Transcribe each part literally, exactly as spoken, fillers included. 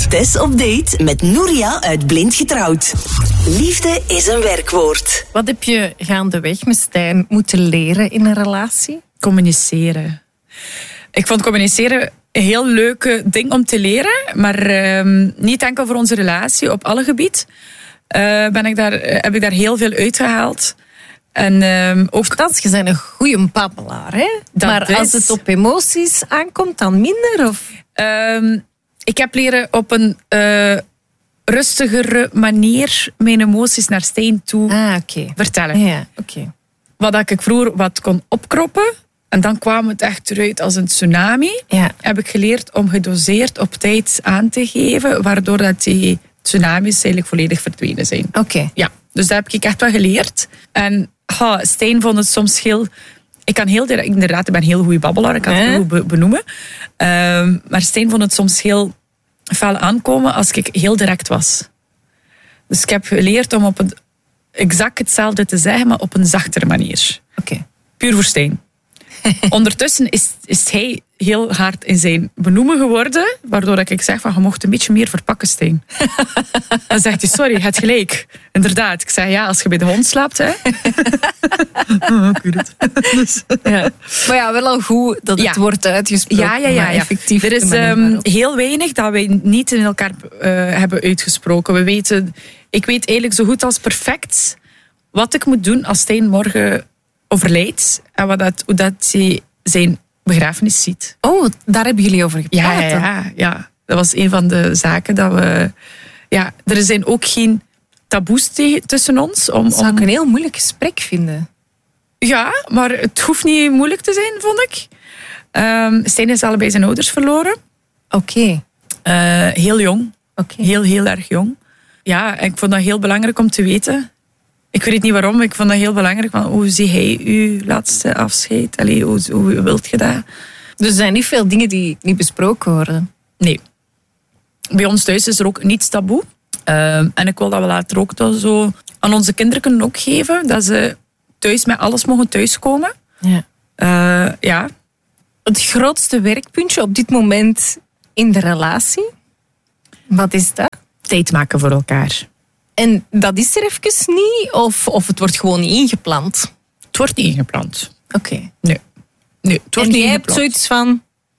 Tess op date met Nouria uit Blind Getrouwd. Liefde is een werkwoord. Wat heb je gaandeweg met Stijn moeten leren in een relatie? Communiceren. Ik vond communiceren een heel leuk ding om te leren, maar uh, niet enkel voor onze relatie, op alle gebied. Uh, ben ik daar, heb ik daar heel veel uitgehaald. En uh, ook... Dat, je bent een goede babbelaar, hè? Dat maar is... als het op emoties aankomt, dan minder? Of? Uh, ik heb leren op een uh, rustigere manier mijn emoties naar Stijn toe ah, okay. vertellen. Ja, okay. Wat ik vroeger wat kon opkroppen, en dan kwam het echt eruit als een tsunami, ja. heb ik geleerd om gedoseerd op tijd aan te geven, waardoor dat die tsunamis eigenlijk volledig verdwenen zijn. Oké. Okay. Ja, dus dat heb ik echt wel geleerd. En oh, Stijn vond het soms heel... Ik kan heel direct... Inderdaad, ik ben een heel goede babbelaar. Ik kan het eh? heel goed benoemen. Um, maar Stijn vond het soms heel fel aankomen als ik heel direct was. Dus ik heb geleerd om op een, exact hetzelfde te zeggen, maar op een zachtere manier. Oké. Okay. Puur voor Stijn. Ondertussen is, is hij heel hard in zijn benoemen geworden, waardoor ik zeg van, je mocht een beetje meer verpakken, Stijn. Dan zegt hij, sorry, je hebt gelijk. Inderdaad. Ik zeg, ja, als je bij de hond slaapt, hè. Oh, ik weet het. Dus, ja. Maar ja, wel al goed dat het ja. wordt uitgesproken. Ja, ja, ja. ja. Effectief. Er is um, heel weinig dat wij niet in elkaar uh, hebben uitgesproken. We weten, ik weet eigenlijk zo goed als perfect wat ik moet doen als Stijn morgen overlijdt en wat dat, hoe dat hij zijn begrafenis ziet. Oh, daar hebben jullie over gepraat. Ja, ja, ja, ja. Dat was een van de zaken dat we... Ja, er zijn ook geen taboes tussen ons. Om, dat zou ik om... een heel moeilijk gesprek vinden. Ja, maar het hoeft niet moeilijk te zijn, vond ik. Um, Stijn is allebei zijn ouders verloren. Oké. Okay. Uh, heel jong. Okay. Heel, heel erg jong. Ja, ik vond dat heel belangrijk om te weten. Ik weet niet waarom, ik vond dat heel belangrijk. Van, hoe zie hij uw laatste afscheid? Allee, hoe, hoe wilt je dat? Dus er zijn niet veel dingen die niet besproken worden? Nee. Bij ons thuis is er ook niets taboe. Uh, en ik wil dat we later ook zo aan onze kinderen kunnen ook geven. Dat ze thuis met alles mogen thuiskomen. Ja. Uh, ja. Het grootste werkpuntje op dit moment in de relatie? Wat is dat? Tijd maken voor elkaar. En dat is er even niet? Of, of het wordt gewoon niet ingepland? Het wordt niet ingepland. Oké. Okay. Nee. nee. Het wordt en niet jij ingepland. hebt zoiets van...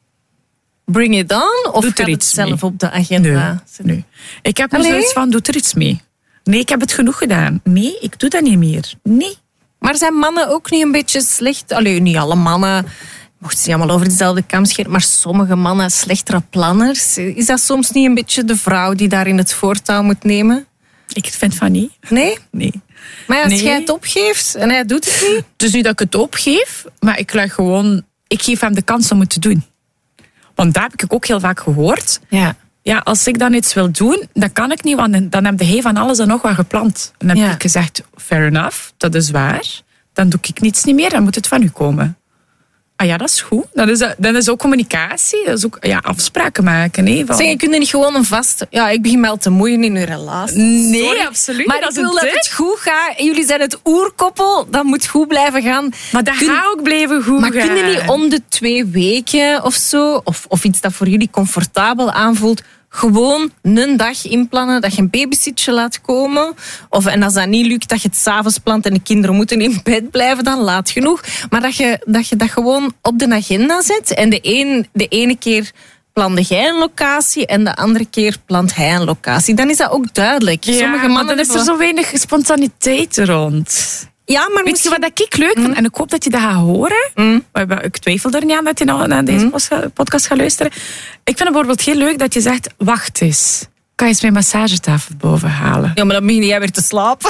Bring it on? Of doet er gaat iets het zelf mee? op de agenda? Nee. nee. Ik heb nu Allee? zoiets van, doe er iets mee. Nee, ik heb het genoeg gedaan. Nee, ik doe dat niet meer. Nee. Maar zijn mannen ook niet een beetje slecht? Allee, niet alle mannen... Mocht ze niet allemaal over dezelfde kam scheren, maar sommige mannen slechtere planners. Is dat soms niet een beetje de vrouw die daarin het voortouw moet nemen? Ik vind van niet. Nee? Nee. Maar als nee. jij het opgeeft en hij doet het niet? Dus nu dat ik het opgeef, maar ik leg gewoon... Ik geef hem de kans om het te doen. Want daar heb ik ook heel vaak gehoord. Ja. Ja, als ik dan iets wil doen, dan kan ik niet, want dan heb hij van alles en nog wat gepland. En dan heb ja. ik gezegd, fair enough, dat is waar. Dan doe ik niets niet meer, dan moet het van u komen. Ah ja, dat is goed. Dat is, dat is ook communicatie. Dat is ook ja, afspraken maken. Hè, van... Zeg, je kunt er niet gewoon een vaste... Ja, ik begin me al te moeien in uw relatie. Nee, Sorry. absoluut. Maar dat ik wil dat het goed gaat. Jullie zijn het oerkoppel. Dat moet goed blijven gaan. Maar dat Kun... gaat ook blijven goed maar gaan. Maar kun je niet om de twee weken of zo... Of, of iets dat voor jullie comfortabel aanvoelt... Gewoon een dag inplannen dat je een babysitje laat komen. Of, en als dat niet lukt, dat je het 's avonds plant en de kinderen moeten in bed blijven, dan laat genoeg. Maar dat je dat, je dat gewoon op de agenda zet. En de, een, de ene keer plande jij een locatie en de andere keer plant hij een locatie. Dan is dat ook duidelijk. Ja, Sommige mannen maar dan is er hebben... zo weinig spontaniteit rond. Ja, maar weet misschien... je wat ik leuk vind? Mm. En ik hoop dat je dat gaat horen. Mm. Ik twijfel er niet aan dat je naar deze mm. podcast gaat luisteren. Ik vind het bijvoorbeeld heel leuk dat je zegt... Wacht eens, kan je eens mijn massagetafel boven halen? Ja, maar dan begin jij weer te slapen.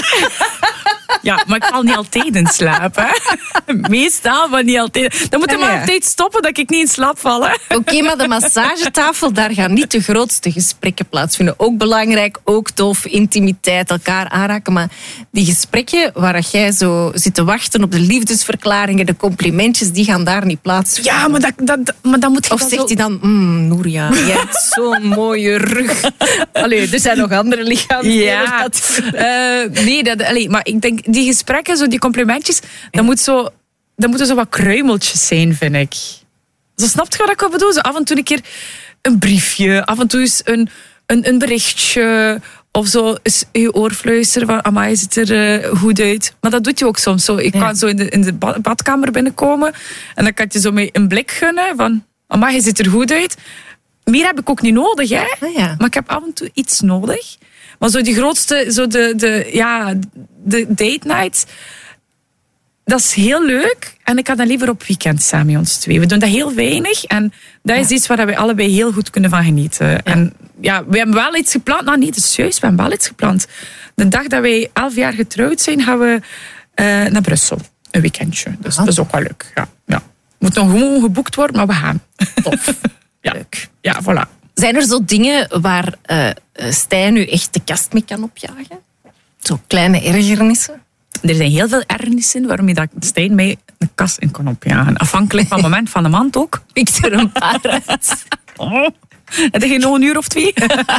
Ja, maar ik val niet altijd in slaap. Hè. Meestal, maar niet altijd. Dan moet je ja, ja. maar op tijd stoppen dat ik niet in slaap val. Oké, okay, maar de massagetafel, daar gaan niet de grootste gesprekken plaatsvinden. Ook belangrijk, ook tof, intimiteit, elkaar aanraken. Maar die gesprekken waar jij zo zit te wachten op de liefdesverklaringen, de complimentjes, die gaan daar niet plaatsvinden. Ja, maar, dat, dat, maar dan moet je Of dat zegt zo... hij dan, mm, Nouria, jij hebt zo'n mooie rug. Allee, er zijn nog andere lichamen. Ja, dat... uh, nee, dat, allee, maar ik denk, die gesprekken, zo die complimentjes, dat, moet zo, dat moeten zo wat kruimeltjes zijn, vind ik. Zo, snap je wat ik bedoel? Zo af en toe een keer een briefje, af en toe eens een, een, een berichtje of zo is je oor fluisteren van amai, je ziet er uh, goed uit. Maar dat doet je ook soms zo. Ik ja. kan zo in de, in de badkamer binnenkomen en dan kan je zo mee een blik gunnen van amai, je ziet er goed uit. Meer heb ik ook niet nodig, hè? Ah, ja. Maar ik heb af en toe iets nodig. Maar zo die grootste, zo de, de, ja, de date nights, dat is heel leuk. En ik ga dan liever op weekend samen met ons twee. We doen dat heel weinig. En dat is ja. iets waar we allebei heel goed kunnen van genieten. Ja. En ja, we hebben wel iets gepland. Nou, niet, dat is juist. We hebben wel iets gepland. De dag dat wij elf jaar getrouwd zijn, gaan we uh, naar Brussel. Een weekendje. Dus ah. dat is ook wel leuk. Ja, ja. Moet nog gewoon geboekt worden, maar we gaan. Tof. Ja. Leuk. Ja, voilà. Zijn er zo dingen waar uh, Stijn nu echt de kast mee kan opjagen? Zo kleine ergernissen? Er zijn heel veel ergernissen waarmee dat Stijn mij de kast in kan opjagen. Afhankelijk van het moment van de maand ook. Ik er een paar uit. Oh, heb je nog een uur of twee?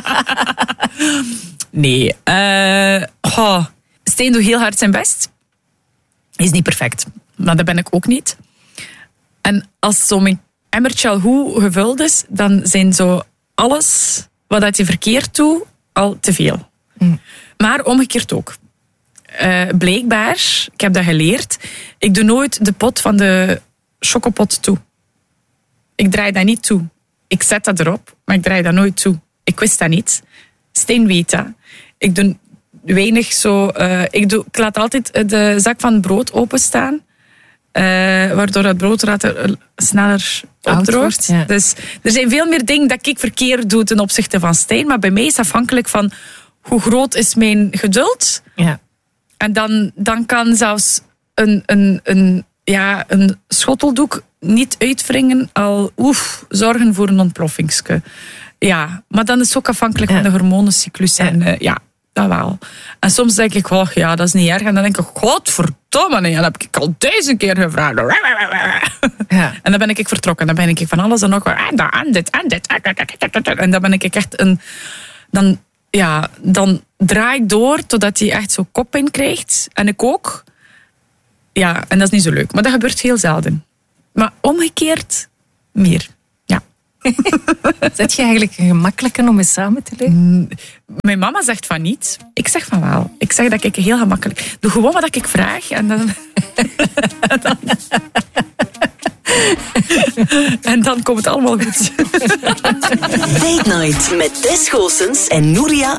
Nee. Uh, oh. Stijn doet heel hard zijn best. Hij is niet perfect. Maar dat ben ik ook niet. En als zo mijn emmertje al goed gevuld is, dan zijn zo alles wat dat je verkeerd doet al te veel. Mm. Maar omgekeerd ook. Uh, blijkbaar, ik heb dat geleerd, ik doe nooit de pot van de chocopot toe. Ik draai dat niet toe. Ik zet dat erop, maar ik draai dat nooit toe. Ik wist dat niet. Stijn weet dat. Ik doe weinig zo... Uh, ik, doe, ik laat altijd de zak van brood openstaan. Uh, waardoor het brood er sneller opdroogt. Ja. Dus er zijn veel meer dingen dat ik verkeerd doe ten opzichte van Stijn. Maar bij mij is het afhankelijk van hoe groot is mijn geduld. Ja. En dan, dan kan zelfs een, een, een, ja, een schotteldoek niet uitwringen al oef, zorgen voor een ontploffingske. Ja, maar dan is het ook afhankelijk ja. van de hormonencyclus. En uh, ja, dat wel. En soms denk ik, oh, ja, dat is niet erg. En dan denk ik, godverdomme, nee, dat heb ik al duizend keer gevraagd. Ja. En dan ben ik vertrokken. Dan ben ik van alles en nog en dat en dit en dit. En dan ben ik echt een... Dan, ja, dan draai ik door totdat hij echt zo kop in krijgt. En ik ook. Ja, en dat is niet zo leuk. Maar dat gebeurt heel zelden. Maar omgekeerd, meer. Ja. Zet je eigenlijk een gemakkelijke om mee samen te leven? Mijn mama zegt van niet. Ik zeg van wel. Ik zeg dat ik heel gemakkelijk... Doe gewoon wat ik vraag. En dan... dan... en dan komt het allemaal goed. Date Night met Tess Goossens en Nouria